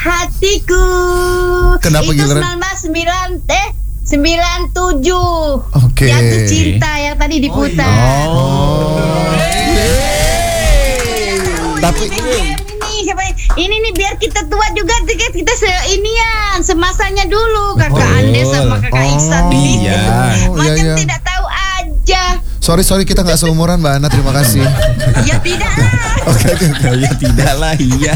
hatiku. Kenapa itu giliran? 97. Oke. Jatuh cinta yang tadi diputar. Tapi ini nih biar kita tua juga, kita inian semasanya dulu kakak Andes sama kakak Iksan ini. Macam tidak tahu aja. Sorry kita nggak seumuran Mbak Ana, terima kasih. Ya tidak lah. Oke. Ya tidak lah, iya.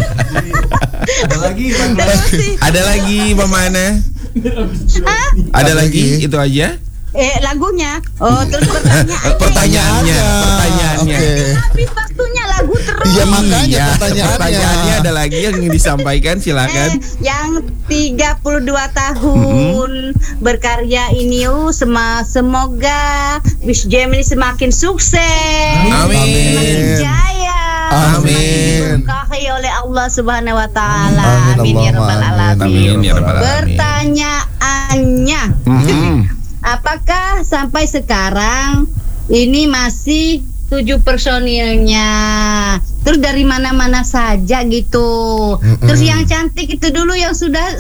Ada lagi Mama Ana? Ada lagi? Itu aja? Lagunya. Oh, terus Pertanyaannya. Oke. Habis waktunya lagu terus. Iya makanya Pertanyaannya ada lagi yang ingin disampaikan, silakan. Yang 32 tahun berkarya ini semoga Wish Jam ini semakin sukses. Amin. Semakin jaya. Amin. Diberkahi oleh Allah Subhanahu wa taala. Amin, Amin ya rabbal alamin. Amin ya rabbal alamin. Pertanyaannya, apakah sampai sekarang ini masih 7 personilnya? Terus dari mana-mana saja gitu. Terus yang cantik itu dulu yang sudah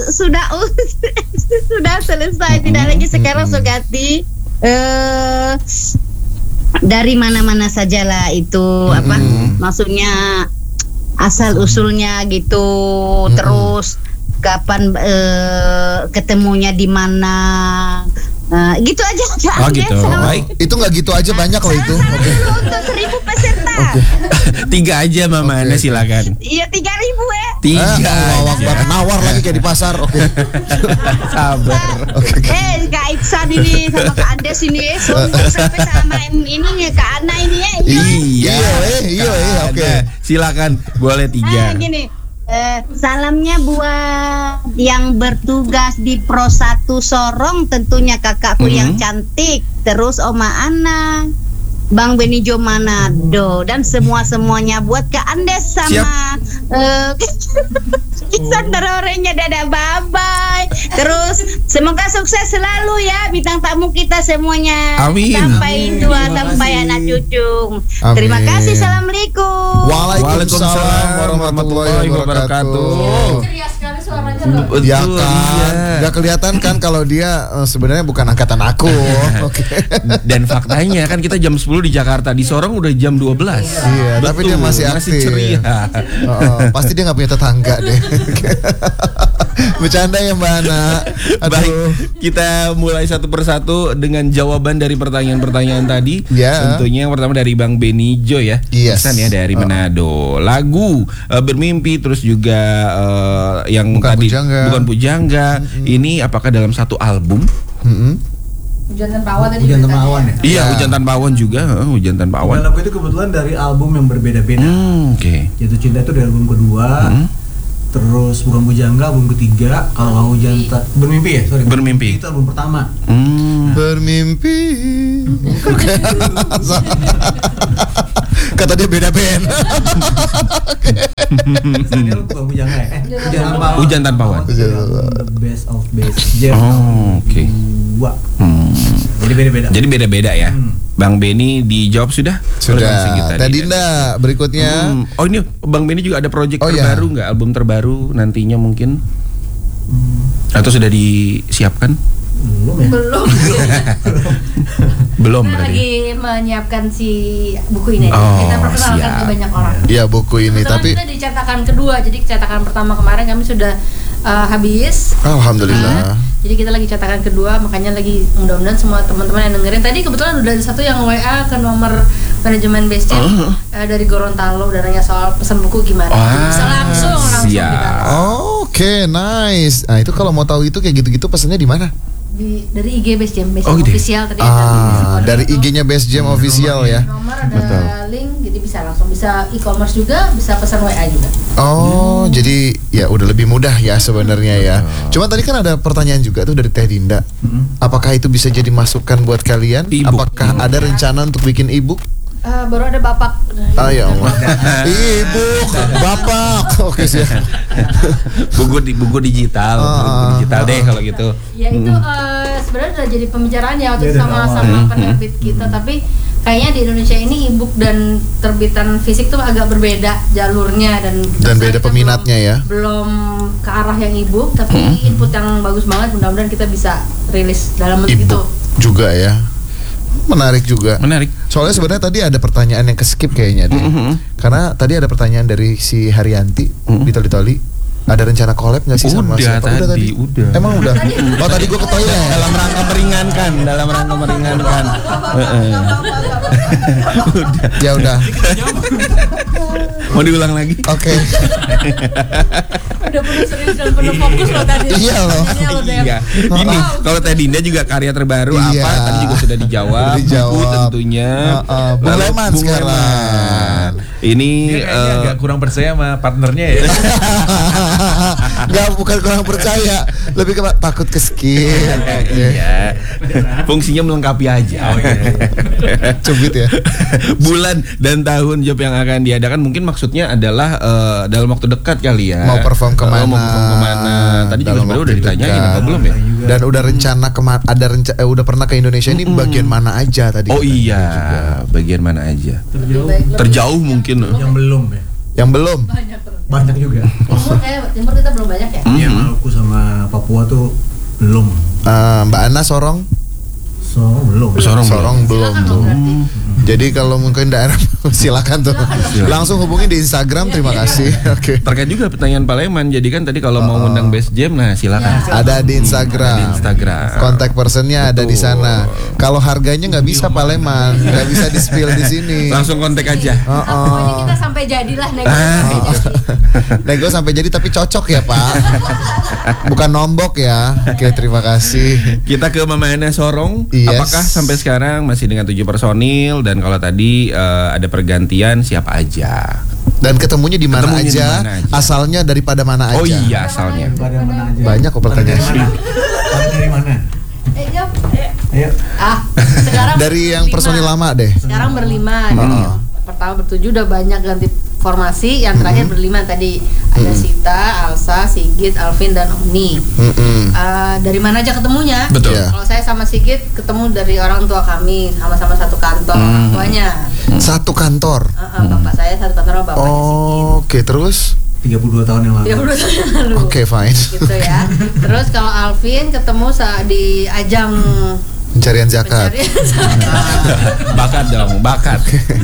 selesai, tidak lagi sekarang Sugati. Dari mana-mana sajalah itu maksudnya asal usulnya gitu. Terus kapan ketemunya di mana? Gitu aja. Oh gitu. Baik. Itu nggak gitu aja, banyak loh itu. Oke. Untuk 1.000 peserta. 3 aja Mama Ana, silakan. Iya 3.000 ya. 3 aja. Nawar lagi kayak di pasar. Oke. Sabar. Kak Iksan ini sama Kak Andes ini sombong sampai sama ini ya Kak Ana ini ya. Iya. Oke. Silakan, boleh 3. Gini. Salamnya buat yang bertugas di Pro 1 Sorong, tentunya kakakku yang cantik, terus Oma Ana, Bang Benijo Manado, dan semuanya buat Kak Andes sama Iksan terorenya. Dadah, bye-bye. Terus semoga sukses selalu ya bintang tamu kita semuanya. Amin. Sampai tua, sampai anak cucu. Terima kasih. Assalamualaikum. Waalaikumsalam warahmatullahi wabarakatuh. Ceria sekali suaranya. Ya kan, nggak kelihatan kan kalau dia sebenarnya bukan angkatan aku. Oke. Dan faktanya kan kita jam 10 di Jakarta, di Sorong udah jam 12. Iya, tapi dia masih aktif. Ceria. Pasti dia nggak punya tetangga deh. Bercanda ya Mbak Ana. Baik, kita mulai satu persatu dengan jawaban dari pertanyaan-pertanyaan tadi. Ya. Tentunya yang pertama dari Bang Benijo ya. Yes. Iksan ya dari Manado. Lagu Bermimpi, terus juga yang Bukan tadi Pujangga. Bukan Pujangga. Ini apakah dalam satu album? Hujan Tanpa Awan tadi. Hujan Tanpa Awan ya? Iya, Hujan Tanpa Awan juga. Hujan Tanpa Awan. Dan lagu itu kebetulan dari album yang berbeda-beda. Oke. Jatuh Cinta itu dari album kedua. Terus Bukan Pujangga album ketiga. Kalau Bermimpi ya, sorry. Bermimpi. Itu album pertama. Bermimpi. Kata dia beda band. Ini Bukan Pujangga ya? Hujan Tanpa Awan. The best of best. Oke. Dua. Jadi beda-beda. Jadi beda-beda ya. Bang Beni dijawab sudah? Sudah. Tadinda berikutnya. Oh ini Bang Beni juga ada project Oh, terbaru nggak? Album terbaru nantinya mungkin? Atau sudah disiapkan? Belum ya? Belum Kita berarti. lagi menyiapkan si buku ini. Oh, Kita perkenalkan siap. ke banyak orang. Ya buku ini Kebetulan tapi kita di cetakan kedua, jadi cetakan pertama kemarin kami sudah habis. alhamdulillah. Jadi kita lagi cetakan kedua, makanya lagi mudah-mudahan semua teman-teman yang dengerin. Tadi kebetulan udah ada satu yang WA ke nomor manajemen Base Jam dari Gorontalo, udah nanya soal pesan buku gimana. Jadi bisa langsung siap. kita. Oke, nice. Nah, itu kalau mau tahu itu kayak gitu-gitu pesannya di mana? Dari IG Base Jam, Base Jam gitu ya? official tadi ada. Dari IG-nya Base Jam official ya. Nomor ada link, jadi bisa langsung, bisa e-commerce juga, bisa pesan WA juga. Oh, jadi ya udah lebih mudah ya sebenarnya ya. Cuma tadi kan ada pertanyaan juga tuh dari Teh Dinda. Apakah itu bisa jadi masukan buat kalian? E-book. Apakah ada rencana untuk bikin e-book? Baru ada Bapak. Ah ya Allah. E-book, Bapak. Oke sih. buku digital, buku digital deh kalau gitu. Ya itu sebenarnya udah jadi pembicaraan ya waktu itu Ya, sama penerbit kita, tapi kayaknya di Indonesia ini e-book dan terbitan fisik tuh agak berbeda jalurnya dan beda kita peminatnya ya. belum ke arah yang e-book, tapi input yang bagus banget, mudah-mudahan kita bisa rilis dalam bentuk itu. E-book juga ya. Menarik juga. Menarik. Soalnya sebenarnya tadi ada pertanyaan yang keskip kayaknya deh. Karena tadi ada pertanyaan dari si Haryanti di Toli. Ada rencana collab nggak sih sama Udah siapa? tadi, udah. Emang udah? Oh tadi gue ke toilet. Dalam rangka meringankan. Ya udah. Mau diulang lagi? Oke. Udah penuh serius dan penuh fokus loh tadi. Iya loh. Iya. Ini kalau Teh Dinda juga karya terbaru Iya. apa? Tadi juga sudah dijawab. Buku tentunya. Bung Lalu Leman Bung sekarang. Leman. Ini Kayaknya agak kurang percaya sama partnernya ya. Nggak, bukan kurang percaya, lebih ke takut keskip. iya. Fungsinya melengkapi aja. Cubit ya. Bulan dan tahun job yang akan diadakan mungkin maksudnya adalah dalam waktu dekat kali ya. Mau perform kemana? Mau perform kemana? Tadi juga Dalam sebenarnya waktu udah ditanyain dekat. apa belum ya? Dan udah rencana udah pernah ke Indonesia ini bagian mana aja tadi? Oh katanya iya, juga. bagian mana aja? Lebih Terjauh mungkin. Yang belum ya. Yang belum. Banyak juga. Timur kita belum banyak ya. Iya, Maluku sama Papua tuh belum. Mbak Ana Sorong. Belum. Sorong belum Silakan tuh. dong berarti. Jadi kalau mungkin daerah silakan tuh. Langsung hubungi di Instagram. Terima kasih. Oke. Terkait juga pertanyaan Pak Leman. Jadi kan tadi kalau mau ngundang Best Jam, nah silakan. Ada di Instagram. Di Instagram. Kontak personnya ada di sana. Kalau harganya nggak bisa Pak Leman, nggak bisa di spill di sini. Langsung kontak aja. Pokoknya kita sampai jadilah nego Ah. sampai jadi. Nego sampai jadi tapi cocok ya Pak. Bukan nombok ya. Oke, terima kasih. Kita ke Mama Ana Sorong. Yes. Apakah sampai sekarang masih dengan 7 personil? Dan kalau tadi ada pergantian siapa aja? Dan ketemunya di mana Ketemunya di aja? mana aja? Asalnya daripada mana aja? Oh iya asalnya. Pada mana aja? Banyak kok pertanyaan. Dari mana? Jawab. Ayo. Sekarang Dari yang berlima. personil lama deh. Sekarang berlima. Jadi pertama bertujuh udah banyak ganti formasi. Yang terakhir berlima tadi ada Sita, Alsa, Sigit, Alvin dan Oni. Dari mana aja ketemunya? Betul. Iya. Kalau saya sama Sigit ketemu dari orang tua kami, sama-sama satu kantor orang tuanya. Satu kantor. Bapak saya satu kantor sama bapaknya Sigit. Oke, terus 32 tahun yang lalu. 32 tahun yang lalu. oke fine. Gitu ya. Terus kalau Alvin ketemu di ajang Pencarian zakat. pencarian Bakat dong, bakat.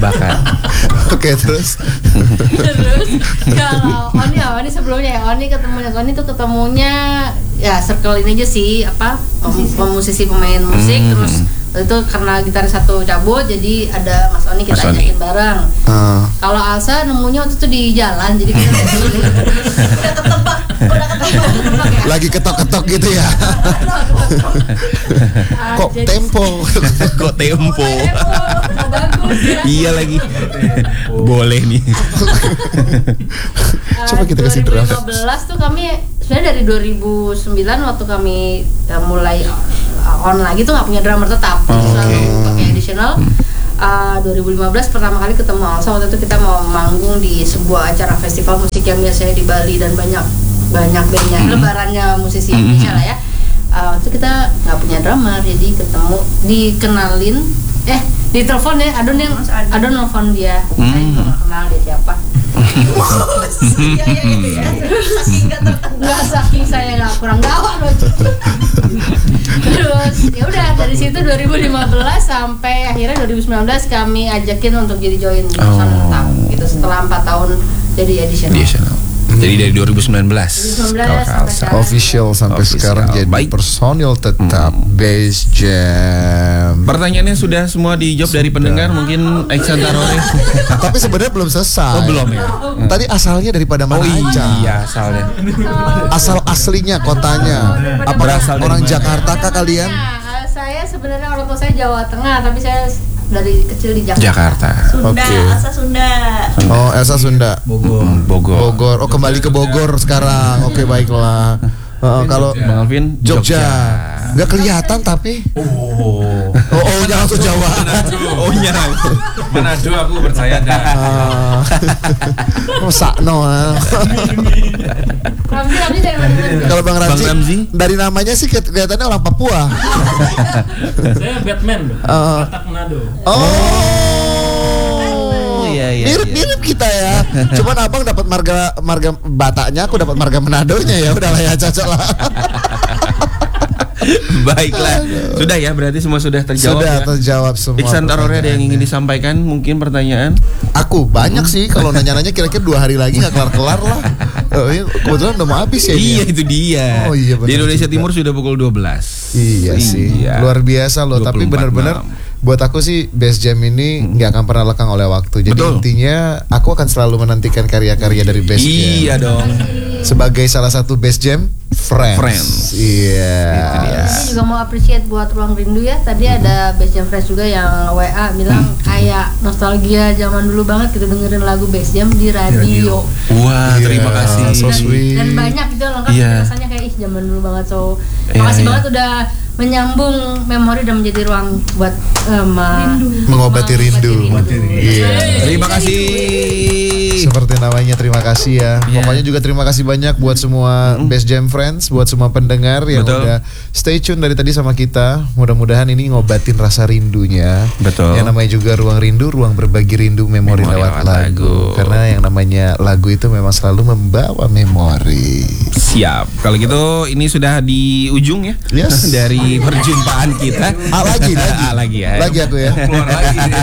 Oke, terus Terus kalau Oni sebelumnya ya Oni tuh ketemunya ya circle ini aja sih musisi pemain musik terus itu karena gitaris satu cabut jadi ada Mas Oni kita Mas Oni. ajakin bareng. Kalau Alsa nemunya waktu itu di jalan jadi kita udah ketebak ya. lagi ketok-ketok gitu ya. Kok Jadi- tempo? Kok tempo? bagus ya. Iya lagi. Boleh nih. Coba kita kasih draft. 2015 tuh kami sebenarnya dari 2009 waktu kami mulai on lagi tuh nggak punya drummer tetap, selalu pakai additional. 2015 pertama kali ketemu Alsa waktu itu kita mau manggung di sebuah acara festival musik yang biasanya di Bali dan banyak bandnya, lebarannya musisi Indonesia lah ya. Waktu itu kita nggak punya drummer jadi ketemu dikenalin ditelepon ya Adon nelfon dia saya juga nggak kenal dia siapa. Nggak saking saya nggak kurang gawat loh. Terus ya udah dari situ 2015 sampai akhirnya 2019 kami ajakin untuk jadi join personal tetap gitu setelah 4 tahun jadi additional. Jadi dari 2019 sampai sekarang. Official sampai Official. sekarang jadi Baik. personil tetap Base Jam. Pertanyaannya sudah semua dijawab dari pendengar mungkin Iksan Tarore. Tapi sebenarnya belum selesai. Oh belum ya? Tadi asalnya daripada mana aja? Iya asalnya. Asal aslinya kotanya. Apa Berasal dari orang mana? Jakarta kah kalian? Nah, saya sebenarnya orang tua saya Jawa Tengah tapi saya dari kecil di Jakarta. Oke. Elsa Sunda. Oh, Elsa Sunda. Bogor. Bogor. Oh, kembali ke Bogor sekarang. Oke, baiklah. Kalau Bang Alvin Jogja. Nggak kelihatan tapi. Oh. Oh, jangan langsung jawab. Oh nyerang. Manado aku percaya dah. Oh, sakno. Ramzi dari mana? Kalau Bang Ramzi, Bang Ramzi? dari namanya sih kelihatannya orang Papua. Saya Batman loh. Batak Manado. Oh, iya. Mirip-mirip kita ya. Cuman abang dapat marga Bataknya, aku dapat marga Manadonya ya. Udahlah ya, cocok lah. Baiklah. Sudah ya, berarti semua sudah terjawab. Sudah ya? terjawab semua. Iksan Tarore ada yang ingin disampaikan? Mungkin pertanyaan? Aku banyak sih kalau nanya-nanya kira-kira 2 hari lagi nggak kelar-kelar lah. Kebetulan udah mau habis ya. Iya, itu dia. Oh, iya, benar di Indonesia juga. Timur sudah pukul 12. Iya sih, luar biasa loh. Tapi 24 benar-benar malam. buat aku sih Best Jam ini nggak akan pernah lekang oleh waktu. Jadi Betul. intinya aku akan selalu menantikan karya-karya dari Best Jam. Iya dong. Sebagai salah satu Best Jam Friends. Iya. Itu dia. Ini juga mau appreciate buat Ruang Rindu ya. Tadi ada Best Jam Friends juga yang WA bilang kayak nostalgia zaman dulu banget gitu dengerin lagu Best Jam di radio. Wah, Iya, terima kasih. so sweet. Dan banyak itu lengkap Iya. rasanya kayak zaman dulu banget. So Iya, makasih iya. banget udah menyambung memori dan menjadi ruang buat Mengobati rindu. Iya. Terima kasih. Seperti namanya, terima kasih ya. Iya. Pokoknya juga terima kasih banyak buat semua Best Jam Friends, buat semua pendengar yang Betul. udah stay tune dari tadi sama kita. Mudah-mudahan ini ngobatin rasa rindunya. Betul. Yang namanya juga ruang rindu, ruang berbagi rindu, memori lewat lagu. Karena yang namanya lagu itu memang selalu membawa memori. Siap. Kalau gitu ini sudah di ujung ya. Yes. Dari perjumpaan kita. Lagi ya. Lagi aku ya. Keluar lagi dia.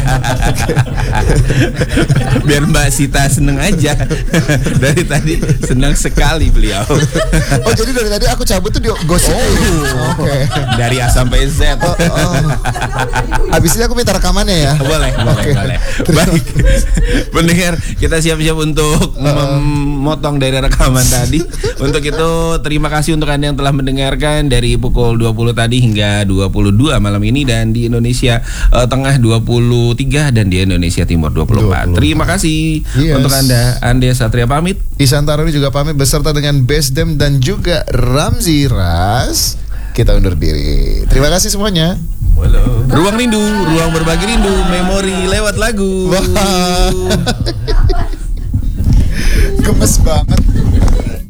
Biar Mbak Sita seneng aja. Dari tadi senang sekali beliau. Oh, jadi dari tadi aku cabut tuh di gosip. Oke. Dari A sampai Z. Habis ini aku minta rekamannya ya. Boleh. Oke. Baik. Pendengar, kita siap-siap untuk memotong dari rekaman tadi. Untuk itu terima kasih untuk Anda yang telah mendengarkan dari pukul 20 tadi hingga 22 malam ini, dan di Indonesia Tengah 23 dan di Indonesia Timur 24. Terima kasih Yes. untuk Anda. Ande Satria pamit. Ihsan Taruri juga pamit beserta dengan Best Dem dan juga Ramzi Ras. Kita undur diri. Terima kasih semuanya. Ruang rindu, ruang berbagi rindu, memori lewat lagu. Wah. Gemes banget.